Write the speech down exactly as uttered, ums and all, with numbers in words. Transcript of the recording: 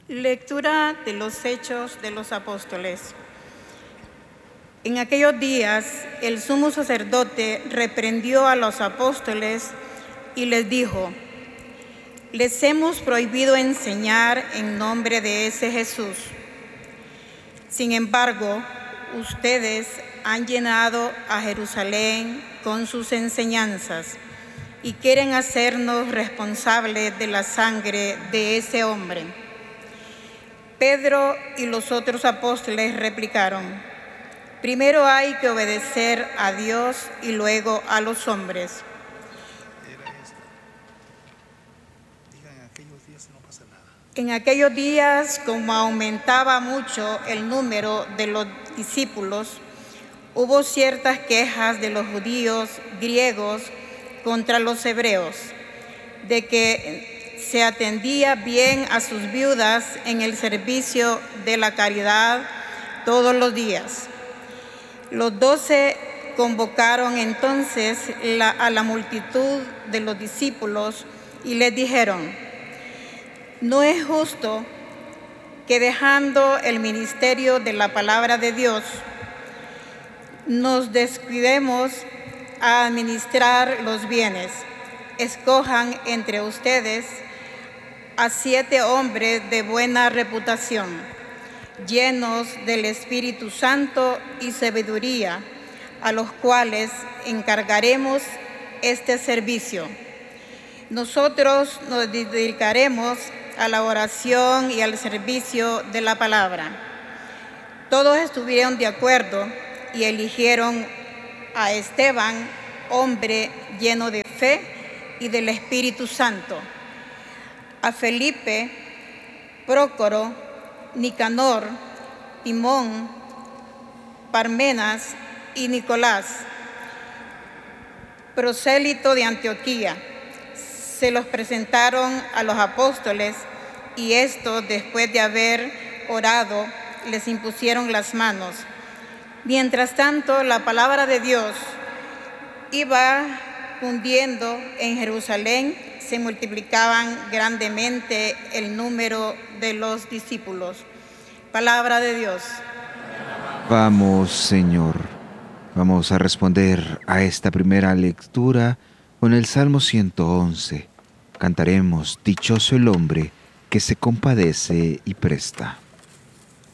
Lectura de los Hechos de los Apóstoles. En aquellos días, el sumo sacerdote reprendió a los apóstoles y les dijo: les hemos prohibido enseñar en nombre de ese Jesús. Sin embargo, ustedes han llenado a Jerusalén con sus enseñanzas y quieren hacernos responsables de la sangre de ese hombre. Pedro y los otros apóstoles replicaron: primero hay que obedecer a Dios y luego a los hombres. En aquellos días, como aumentaba mucho el número de los discípulos, hubo ciertas quejas de los judíos griegos contra los hebreos, de que se atendía bien a sus viudas en el servicio de la caridad todos los días. Los doce convocaron entonces la, a la multitud de los discípulos y les dijeron: no es justo que, dejando el ministerio de la palabra de Dios, nos descuidemos a administrar los bienes. Escojan entre ustedes a siete hombres de buena reputación, llenos del Espíritu Santo y sabiduría, a los cuales encargaremos este servicio. Nosotros nos dedicaremos a la oración y al servicio de la palabra. Todos estuvieron de acuerdo y eligieron a Esteban, hombre lleno de fe y del Espíritu Santo, a Felipe, Prócoro, Nicanor, Timón, Parmenas y Nicolás, prosélito de Antioquía. Se los presentaron a los apóstoles y estos, después de haber orado, les impusieron las manos. Mientras tanto, la palabra de Dios iba cundiendo en Jerusalén, se multiplicaban grandemente el número de los discípulos. Palabra de Dios. Vamos, Señor. Vamos a responder a esta primera lectura con el Salmo ciento once. Cantaremos: dichoso el hombre que se compadece y presta.